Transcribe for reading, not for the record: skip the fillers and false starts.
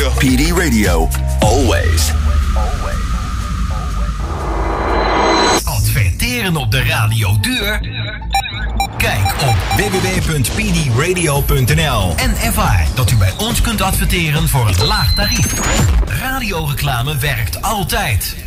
Radio. PD Radio. Always. Adverteren op de radiodeur? Kijk op www.pdradio.nl en ervaar dat u bij ons kunt adverteren voor een laag tarief. Radioreclame werkt altijd.